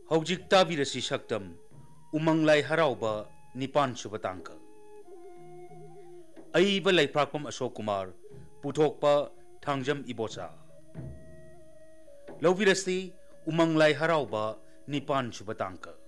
हौजिक ताबिरसी सक्तम उमंगलाई हराउबा निपान सुबा तांक अईब लैफ्राकम अशोक कुमार पुथोकपा थांजम इबोचा लौबिरसी उमंगलाई हराउबा निपान सुबा तांक